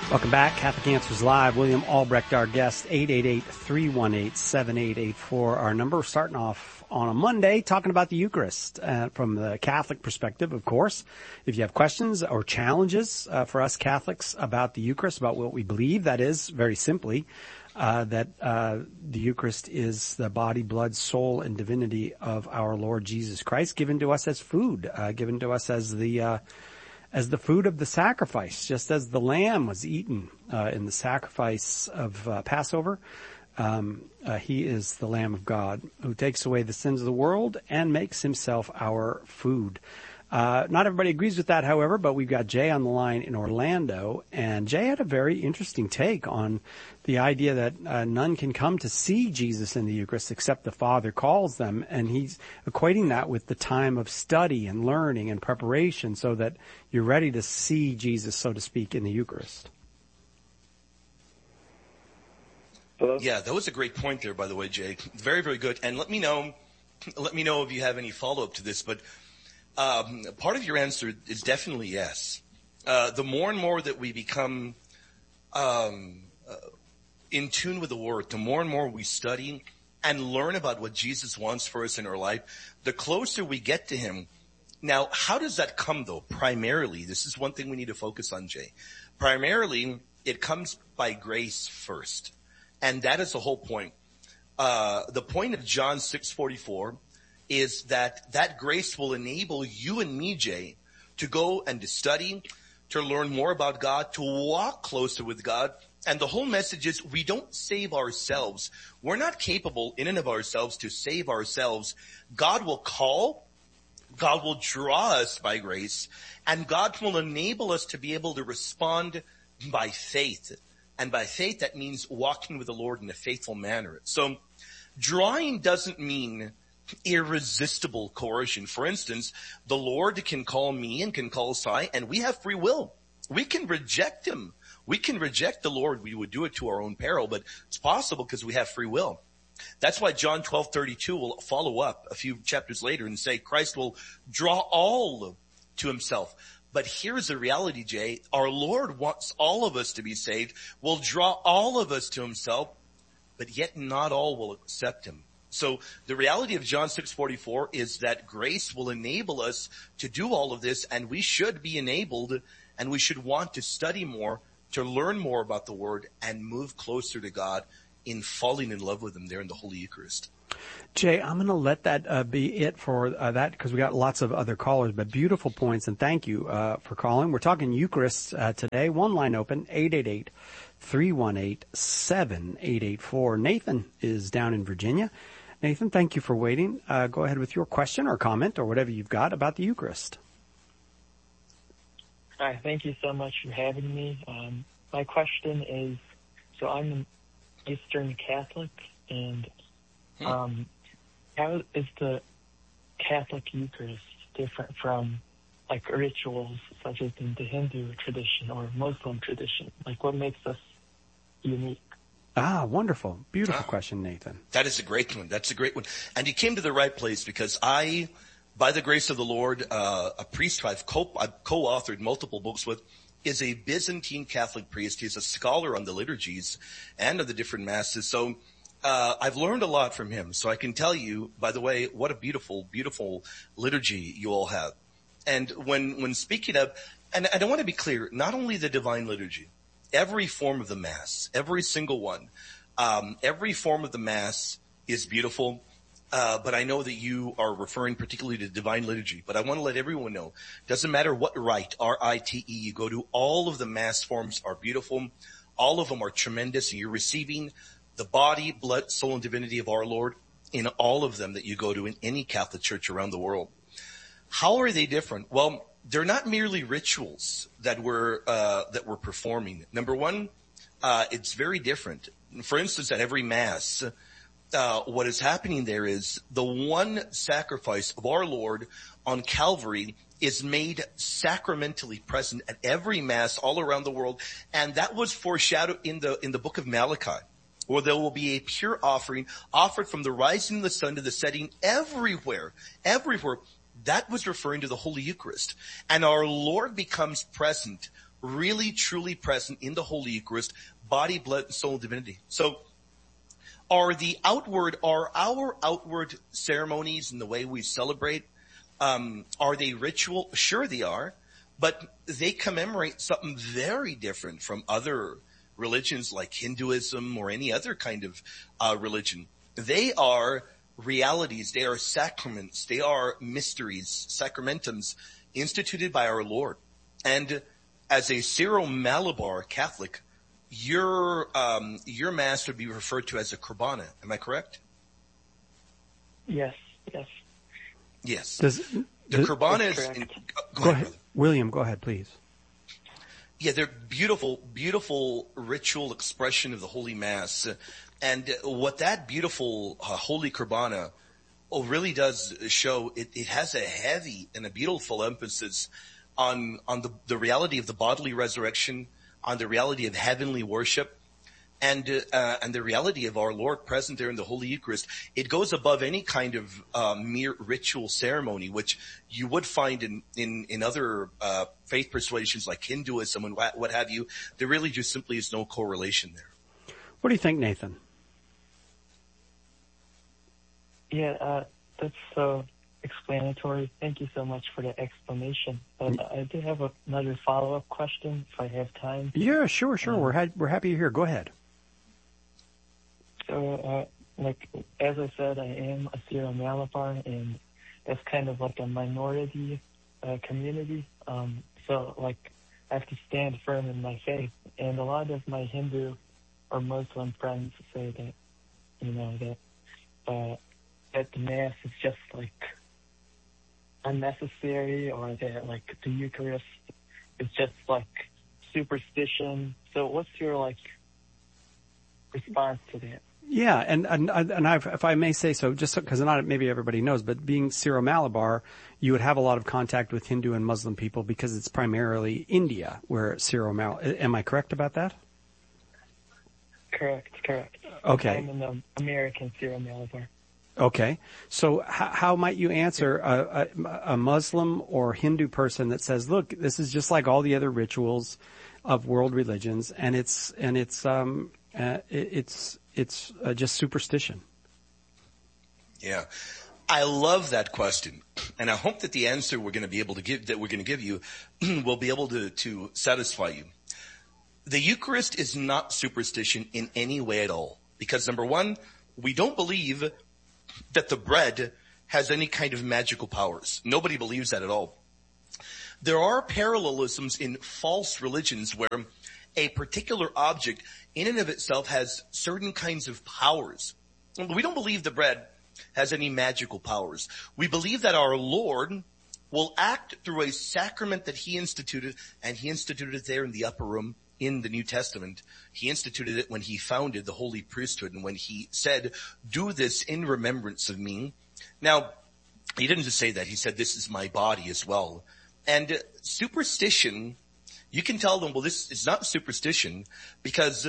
Welcome back. Catholic Answers Live. William Albrecht, our guest, 888-318-7884. Our number. We're starting off on a Monday talking about the Eucharist from the Catholic perspective, of course. If you have questions or challenges for us Catholics about the Eucharist, about what we believe, that is, very simply, that the Eucharist is the body, blood, soul, and divinity of our Lord Jesus Christ, given to us as food, given to us as the food of the sacrifice, just as the lamb was eaten in the sacrifice of Passover. He is the Lamb of God who takes away the sins of the world and makes himself our food. Not everybody agrees with that, however, but we've got Jay on the line in Orlando, and Jay had a very interesting take on the idea that none can come to see Jesus in the Eucharist except the Father calls them, and he's equating that with the time of study and learning and preparation so that you're ready to see Jesus, so to speak, in the Eucharist. Hello? Yeah, that was a great point there, by the way, Jay. Very, very good. And let me know if you have any follow-up to this, but part of your answer is definitely yes. The more and more that we become in tune with the Word, the more and more we study and learn about what Jesus wants for us in our life, the closer we get to Him. Now, how does that come, though? Primarily, this is one thing we need to focus on, Jay. Primarily, it comes by grace first. And that is the whole point. The point of John 6:44 is that grace will enable you and me, Jay, to go and to study, to learn more about God, to walk closer with God. And the whole message is we don't save ourselves. We're not capable in and of ourselves to save ourselves. God will call, God will draw us by grace, and God will enable us to be able to respond by faith. And by faith, that means walking with the Lord in a faithful manner. So drawing doesn't mean irresistible coercion. For instance, the Lord can call me and can call Si, and we have free will. We can reject Him. We can reject the Lord. We would do it to our own peril, but it's possible because we have free will. That's why John 12:32 will follow up a few chapters later and say Christ will draw all to Himself. But here's the reality, Jay. Our Lord wants all of us to be saved, will draw all of us to Himself, but yet not all will accept Him. So the reality of John 6:44 is that grace will enable us to do all of this, and we should be enabled, and we should want to study more, to learn more about the Word, and move closer to God in falling in love with Him there in the Holy Eucharist. Jay, I'm going to let that be it for that because we got lots of other callers, but beautiful points, and thank you for calling. We're talking Eucharist today. One line open, 888-318-7884. Nathan is down in Virginia. Nathan, thank you for waiting. Go ahead with your question or comment or whatever you've got about the Eucharist. Hi, thank you so much for having me. My question is, so I'm an Eastern Catholic, and how is the Catholic Eucharist different from like rituals such as in the Hindu tradition or Muslim tradition? Like what makes us unique? Ah, wonderful. Beautiful question, Nathan. That is a great one. That's a great one. And you came to the right place because I, by the grace of the Lord, a priest who I've co-authored multiple books with is a Byzantine Catholic priest. He's a scholar on the liturgies and of the different masses. So I've learned a lot from him. So I can tell you, by the way, what a beautiful, beautiful liturgy you all have. And when speaking of, and I want to be clear, not only the divine liturgy, every form of the Mass, every single one, every form of the Mass is beautiful. But I know that you are referring particularly to divine liturgy. But I want to let everyone know, doesn't matter what rite, R-I-T-E, you go to, all of the Mass forms are beautiful. All of them are tremendous. And you're receiving the body, blood, soul, and divinity of our Lord in all of them that you go to in any Catholic church around the world. How are they different? Well, they're not merely rituals that we're performing. Number one, it's very different. For instance, at every Mass, what is happening there is the one sacrifice of our Lord on Calvary is made sacramentally present at every Mass all around the world. And that was foreshadowed in the book of Malachi, where there will be a pure offering offered from the rising of the sun to the setting everywhere. That was referring to the Holy Eucharist. And our Lord becomes present really truly present in the Holy Eucharist, body, blood, and soul, and divinity. So are our outward ceremonies and the way we celebrate, are they ritual? Sure they are, but they commemorate something very different from other religions like Hinduism or any other kind of religion. They are realities, they are sacraments, they are mysteries, sacramentums instituted by our Lord. And as a Syro-Malabar Catholic, your mass would be referred to as a Kurbana. Am I correct? Yes. Yes. The Kurbana is... Go ahead. William, go ahead, please. Yeah, they're beautiful ritual expression of the Holy Mass. And what that beautiful Holy Kurbana really does show, it has a heavy and a beautiful emphasis on the reality of the bodily resurrection, on the reality of heavenly worship, and the reality of our Lord present there in the Holy Eucharist. It goes above any kind of mere ritual ceremony, which you would find in other faith persuasions like Hinduism and what have you. There really just simply is no correlation there. What do you think, Nathan? Yeah, that's so explanatory. Thank you so much for the explanation. But I do have another follow-up question if I have time. Yeah, sure. We're happy you're here. Go ahead. So, as I said, I am a Syro-Malabar, and that's kind of like a minority community. So, I have to stand firm in my faith. And a lot of my Hindu or Muslim friends say that, that the Mass is just, unnecessary, or that, the Eucharist is just, superstition. So what's your, response to that? Yeah, and if I may say so, just because not maybe everybody knows, but being Syro-Malabar, you would have a lot of contact with Hindu and Muslim people because it's primarily India where Syro-Malabar. Am I correct about that? Correct. Okay. I'm an American Syro-Malabar. Okay. So how might you answer a Muslim or Hindu person that says, look, this is just like all the other rituals of world religions, and it's just superstition? Yeah. I love that question. And I hope that the answer we're going to give you will be able to satisfy you. The Eucharist is not superstition in any way at all. Because number one, we don't believe that the bread has any kind of magical powers. Nobody believes that at all. There are parallelisms in false religions where a particular object in and of itself has certain kinds of powers. We don't believe the bread has any magical powers. We believe that our Lord will act through a sacrament that he instituted, and he instituted it there in the upper room in the New Testament. He instituted it when he founded the Holy Priesthood, and when he said, do this in remembrance of me. Now, he didn't just say that. He said, this is my body as well. And superstition, you can tell them, well, this is not superstition, because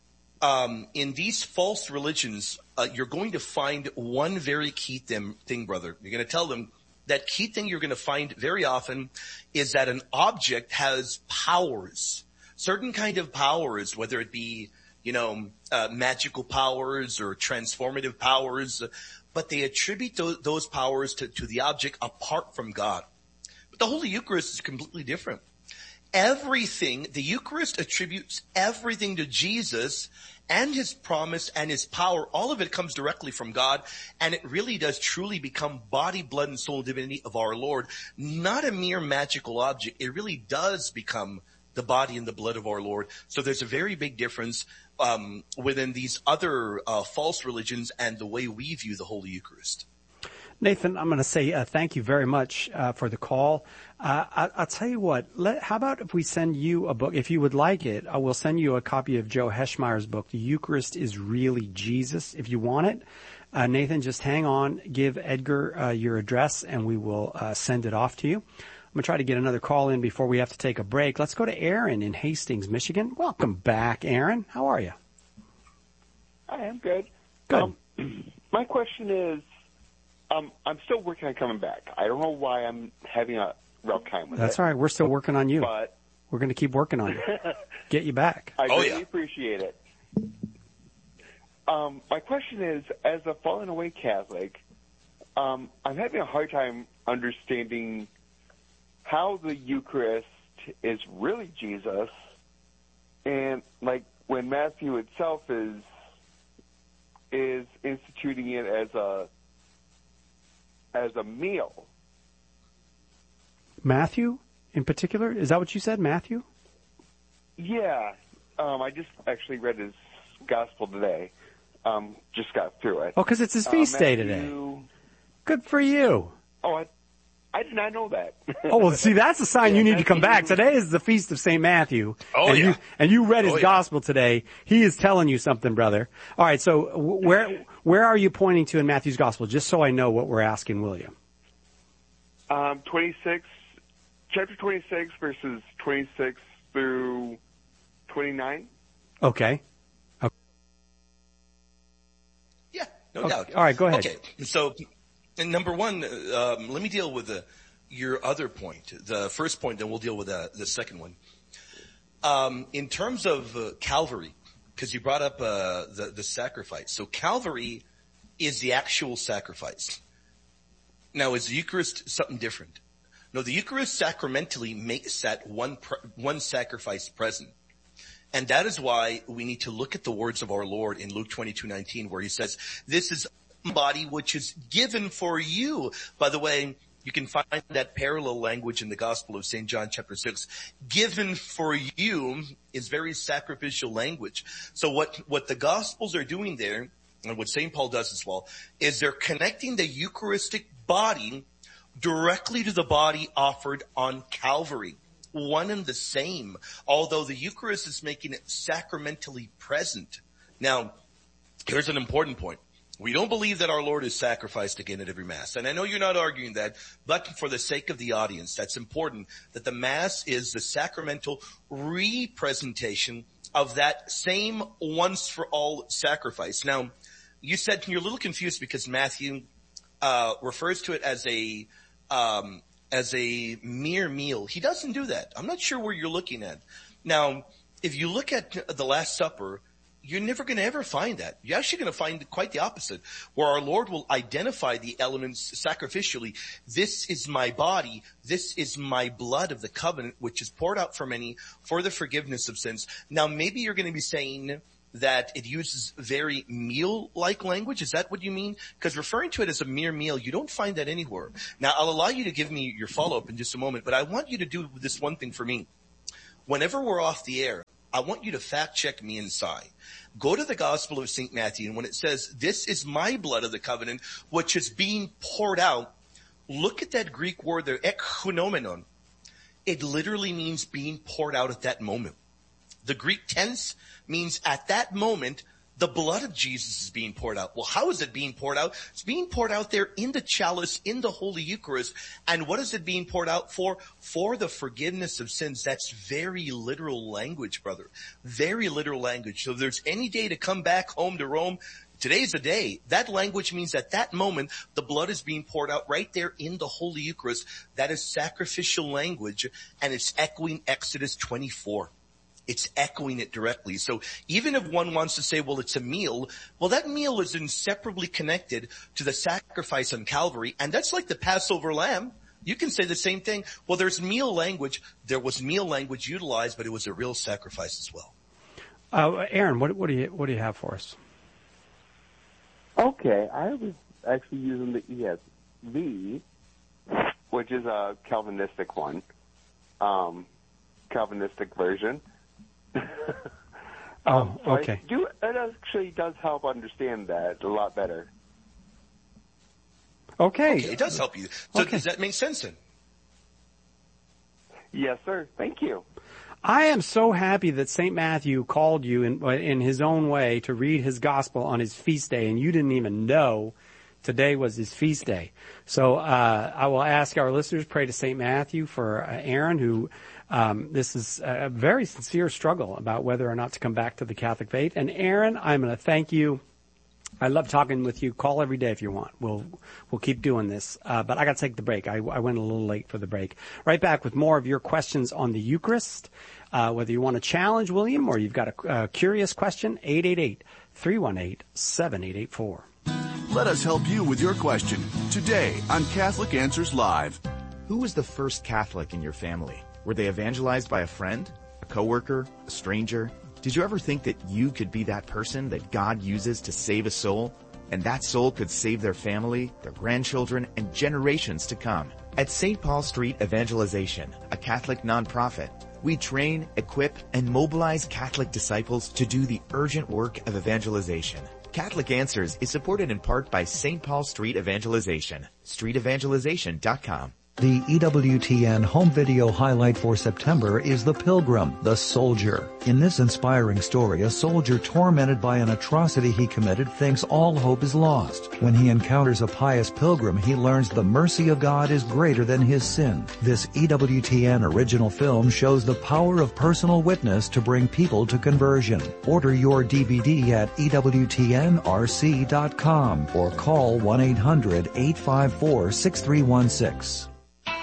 in these false religions, you're going to find one very key thing, brother. You're going to tell them that key thing you're going to find very often is that an object has powers, certain kind of powers, whether it be, magical powers or transformative powers, but they attribute those powers to the object apart from God. But the Holy Eucharist is completely different. The Eucharist attributes everything to Jesus and his promise and his power. All of it comes directly from God, and it really does truly become body, blood, and soul divinity of our Lord, not a mere magical object. It really does become the body and the blood of our Lord. So there's a very big difference within these other false religions and the way we view the Holy Eucharist. Nathan, I'm going to say thank you very much for the call. I'll tell you what, how about if we send you a book? If you would like it, I will send you a copy of Joe Heschmeyer's book, The Eucharist is Really Jesus, if you want it. Nathan, just hang on, give Edgar your address, and we will send it off to you. I'm going to try to get another call in before we have to take a break. Let's go to Aaron in Hastings, Michigan. Welcome back, Aaron. How are you? Hi, I'm good. Good. My question is, I'm still working on coming back. I don't know why I'm having a rough time with it. That's all right. We're still working on you. But We're going to keep working on you. Get you back. I really appreciate it. My question is, as a fallen away Catholic, I'm having a hard time understanding how the Eucharist is really Jesus, and like when Matthew itself is instituting it as a meal. Matthew, in particular, is that what you said, Matthew? Yeah, I just actually read his gospel today. Just got through it. Oh, because it's his feast day today. Good for you. Oh, I did not know that. Oh, well, see, that's a sign you need to come back. Today is the feast of St. Matthew. Oh, and you read his gospel today. He is telling you something, brother. All right, so where are you pointing to in Matthew's gospel? Just so I know what we're asking William. 26, chapter 26, verses 26 through 29. Okay. Yeah, no doubt. All right, go ahead. Okay, so number one, let me deal with your other point, the first point, then we'll deal with the second one. In terms of Calvary, because you brought up the sacrifice. So Calvary is the actual sacrifice. Now, is the Eucharist something different? No, the Eucharist sacramentally makes that one sacrifice present. And that is why we need to look at the words of our Lord in Luke 22:19, where he says, "This is my body which is given for you." By the way, you can find that parallel language in the Gospel of St. John chapter 6. Given for you is very sacrificial language. So what the Gospels are doing there, and what St. Paul does as well, is they're connecting the Eucharistic body directly to the body offered on Calvary. One and the same, although the Eucharist is making it sacramentally present. Now, here's an important point. We don't believe that our Lord is sacrificed again at every Mass. And I know you're not arguing that, but for the sake of the audience, that's important that the Mass is the sacramental representation of that same once for all sacrifice. Now, you said you're a little confused because Matthew refers to it as a mere meal. He doesn't do that. I'm not sure where you're looking at. Now, if you look at the Last Supper, you're never going to ever find that. You're actually going to find quite the opposite, where our Lord will identify the elements sacrificially. This is my body. This is my blood of the covenant, which is poured out for many for the forgiveness of sins. Now, maybe you're going to be saying that it uses very meal-like language. Is that what you mean? Because referring to it as a mere meal, you don't find that anywhere. Now, I'll allow you to give me your follow-up in just a moment, but I want you to do this one thing for me. Whenever we're off the air, I want you to fact-check me inside. Go to the Gospel of St. Matthew, and when it says, "This is my blood of the covenant, which is being poured out," look at that Greek word there, ekhunomenon. It literally means being poured out at that moment. The Greek tense means at that moment, the blood of Jesus is being poured out. Well, how is it being poured out? It's being poured out there in the chalice, in the Holy Eucharist. And what is it being poured out for? For the forgiveness of sins. That's very literal language, brother. Very literal language. So if there's any day to come back home to Rome, today's the day. That language means at that moment, the blood is being poured out right there in the Holy Eucharist. That is sacrificial language, and it's echoing Exodus 24. It's echoing it directly. So even if one wants to say, well, it's a meal, well, that meal is inseparably connected to the sacrifice on Calvary, and that's like the Passover lamb. You can say the same thing. Well, there's meal language. There was meal language utilized, but it was a real sacrifice as well. Aaron, what do you have for us? Okay, I was actually using the ESV, which is a Calvinistic one, Calvinistic version. Okay. It actually does help understand that a lot better. Okay. It does help you. So does that make sense then? Yes, sir. Thank you. I am so happy that St. Matthew called you in his own way to read his gospel on his feast day, and you didn't even know today was his feast day. So I will ask our listeners, pray to St. Matthew for Aaron, who this is a very sincere struggle about whether or not to come back to the Catholic faith. And Aaron, I'm going to thank you I love talking with you. Call every day if you want. We'll keep doing this. But I got to take the break. I went a little late for the break. Right back with more of your questions on the Eucharist. Whether you want to challenge William or you've got a curious question, 888-318-7884. Let us help you with your question today on Catholic Answers Live. Who was the first Catholic in your family? Were they evangelized by a friend, a coworker, a stranger? Did you ever think that you could be that person that God uses to save a soul? And that soul could save their family, their grandchildren, and generations to come. At St. Paul Street Evangelization, a Catholic nonprofit, we train, equip, and mobilize Catholic disciples to do the urgent work of evangelization. Catholic Answers is supported in part by St. Paul Street Evangelization, streetevangelization.com. The EWTN home video highlight for September is The Pilgrim, the Soldier. In this inspiring story, a soldier tormented by an atrocity he committed thinks all hope is lost. When he encounters a pious pilgrim, he learns the mercy of God is greater than his sin. This EWTN original film shows the power of personal witness to bring people to conversion. Order your DVD at EWTNRC.com or call 1-800-854-6316.